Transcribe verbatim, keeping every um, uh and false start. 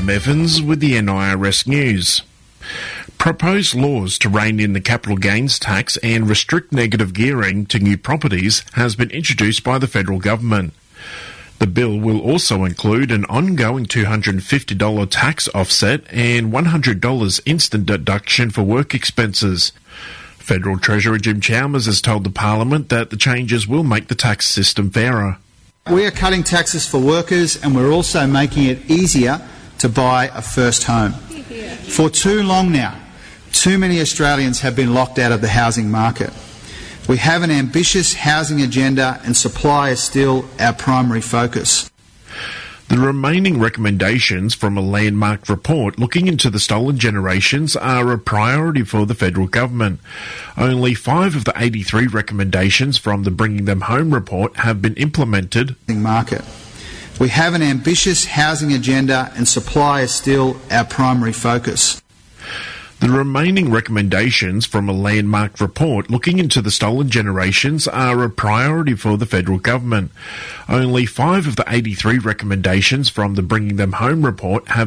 Sam Evans with the N I R S News. Proposed laws to rein in the capital gains tax and restrict negative gearing to new properties has been introduced by the federal government. The bill will also include an ongoing two hundred fifty dollars tax offset and one hundred dollars instant deduction for work expenses. Federal Treasurer Jim Chalmers has told the Parliament that the changes will make the tax system fairer. We are cutting taxes for workers and we're also making it easier to buy a first home. For too long now, too many Australians have been locked out of the housing market. We have an ambitious housing agenda and supply is still our primary focus. The remaining recommendations from a landmark report looking into the stolen generations are a priority for the federal government. Only five of the eighty-three recommendations from the Bringing Them Home report have been implemented. Market. We have an ambitious housing agenda and supply is still our primary focus. The remaining recommendations from a landmark report looking into the stolen generations are a priority for the federal government. Only five of the eighty-three recommendations from the Bringing Them Home report have